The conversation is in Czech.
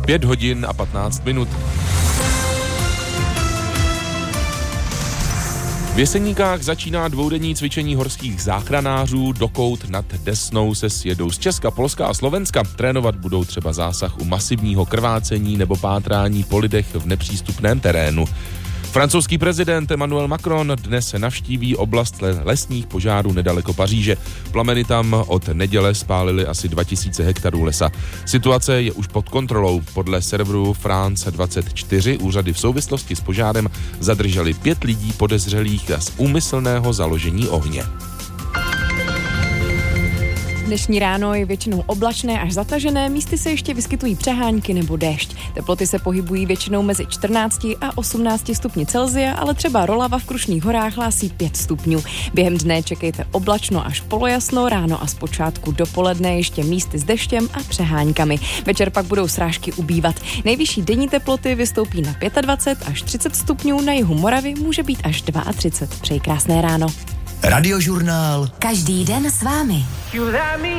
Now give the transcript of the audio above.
5 hodin a 15 minut. V Jeseníkách začíná dvoudenní cvičení horských záchranářů. Do Kout nad Desnou se sjedou z Česka, Polska a Slovenska. Trénovat budou třeba zásah u masivního krvácení nebo pátrání po lidech v nepřístupném terénu. Francouzský prezident Emmanuel Macron dnes navštíví oblast lesních požárů nedaleko Paříže. Plameny tam od neděle spálily asi 2000 hektarů lesa. Situace je už pod kontrolou. Podle serveru France 24 úřady v souvislosti s požárem zadrželi 5 lidí podezřelých z úmyslného založení ohně. Dnešní ráno je většinou oblačné až zatažené, místy se ještě vyskytují přehánky nebo déšť. Teploty se pohybují většinou mezi 14 a 18 stupni Celsia, ale třeba Rolava v Krušných horách hlásí 5 stupňů. Během dne čekejte oblačno až polojasno, ráno a zpočátku dopoledne ještě místy s deštěm a přeháňkami. Večer pak budou srážky ubývat. Nejvyšší denní teploty vystoupí na 25 až 30 stupňů, na jihu Moravy může být až 32. Přeji krásné ráno. Radiožurnál. Každý den s vámi.